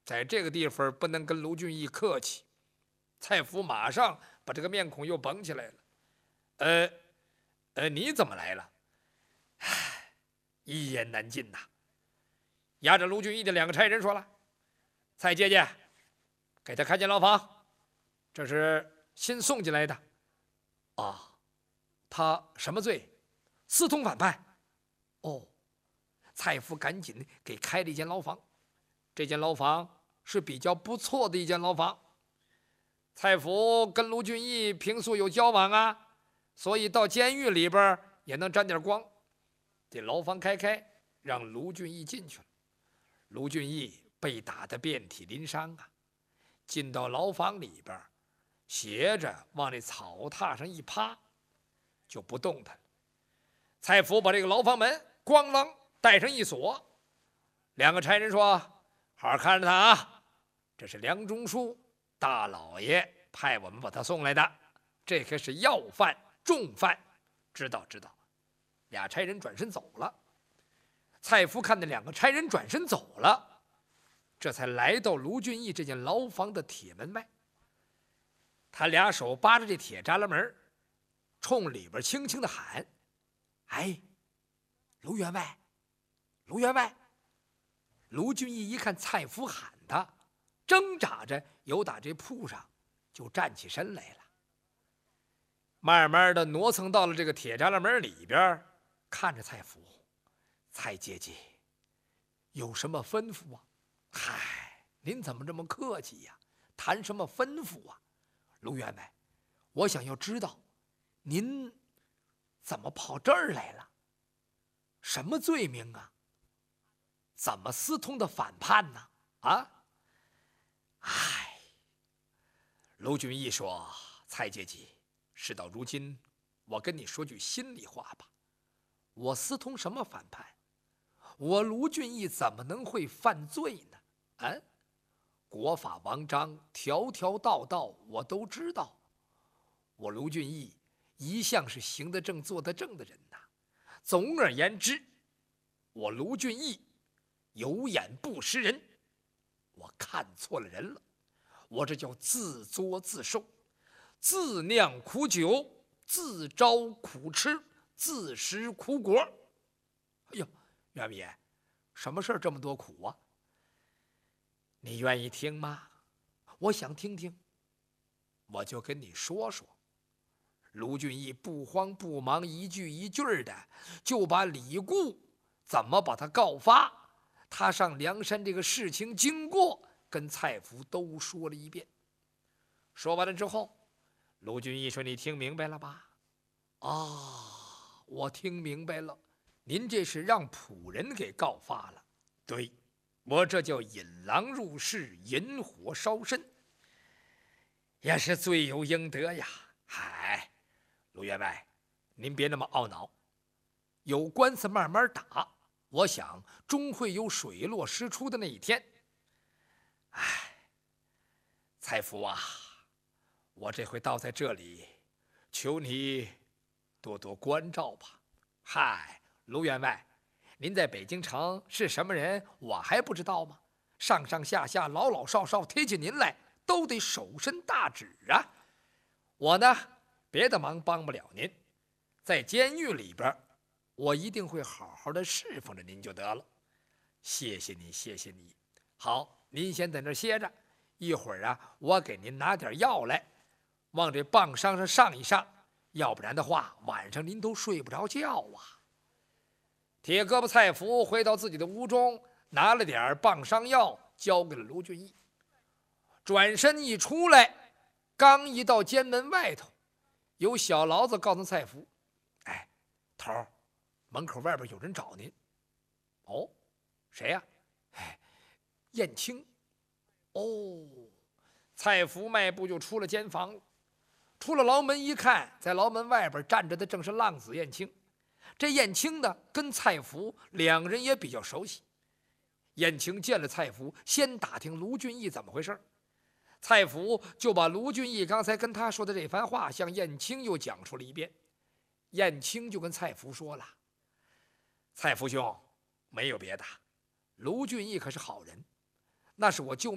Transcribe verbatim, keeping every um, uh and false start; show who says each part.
Speaker 1: 在这个地方不能跟卢俊义客气。蔡福马上把这个面孔又绷起来了。呃，呃，你怎么来了？唉，一言难尽呐。押着卢俊义的两个差人说了：“蔡姐姐，给他看见牢房，这是新送进来的。”啊，他什么罪？私通反叛。哦，蔡福赶紧给开了一间牢房。这间牢房是比较不错的一间牢房。蔡福跟卢俊义平素有交往啊，所以到监狱里边也能沾点光。这牢房开开，让卢俊义进去了。卢俊义被打得遍体鳞伤啊，进到牢房里边，斜着往那草榻上一趴，就不动弹了。蔡福把这个牢房门咣啷带上一锁，两个差人说：“好好看着他啊，这是梁中书大老爷派我们把他送来的，这可是要犯重犯。”知道知道。俩差人转身走了。蔡福看那两个差人转身走了，这才来到卢俊义这间牢房的铁门外。他俩手扒着这铁栅栏门，冲里边轻轻的喊：“哎，卢员外，卢员外！”卢俊义一看蔡福喊他，挣扎着由打这铺上就站起身来了，慢慢的挪蹭到了这个铁栅栏门里边，看着蔡福：“蔡姐姐，有什么吩咐啊？”“嗨，您怎么这么客气呀？谈什么吩咐啊？卢员外，我想要知道您怎么跑这儿来了？什么罪名啊？怎么私通的反叛呢？啊？”“唉。”卢俊义说：“蔡姐姐，事到如今，我跟你说句心里话吧，我私通什么反叛？我卢俊义怎么能会犯罪呢？啊？国法王章，条条道道我都知道。我卢俊义一向是行得正坐得正的人呐。总而言之，我卢俊义有眼不识人，我看错了人了。我这叫自作自受，自酿苦酒，自招苦吃，自食苦果。”“哎呦，元爷，什么事儿这么多苦啊？你愿意听吗？”“我想听听。”“我就跟你说说。”卢俊义不慌不忙，一句一句的就把李固怎么把他告发，他上梁山这个事情经过跟蔡福都说了一遍。说完了之后，卢俊义说：“你听明白了吧？”“啊，我听明白了。您这是让仆人给告发了。”“对，我这叫引狼入室，引火烧身，也是罪有应得呀。嗨，卢员外，您别那么懊恼，有官司慢慢打，我想终会有水落石出的那一天。唉，蔡福啊，我这回倒在这里，求你多多关照吧。嗨，卢员外，您在北京城是什么人，我还不知道吗？上上下下老老少少提起您来，都得手伸大指啊。我呢，别的忙帮不了您，在监狱里边，我一定会好好的侍奉着您就得了。谢谢你，谢谢你。好，您先在那儿歇着，一会儿啊，我给您拿点药来，往这棒伤上上一上，要不然的话，晚上您都睡不着觉啊。”铁胳膊蔡福回到自己的屋中，拿了点棒伤药，交给了卢俊义。转身一出来，刚一到监门外头，有小牢子告诉蔡福：“哎，头儿，门口外边有人找您。”“哦，谁呀？”“哎，燕青。”“哦。”蔡福迈步就出了监房，出了牢门一看，在牢门外边站着的正是浪子燕青。这燕青呢，跟蔡福两人也比较熟悉。燕青见了蔡福，先打听卢俊义怎么回事，蔡福就把卢俊义刚才跟他说的这番话向燕青又讲述了一遍。燕青就跟蔡福说了：“蔡福兄，没有别的，卢俊义可是好人，那是我救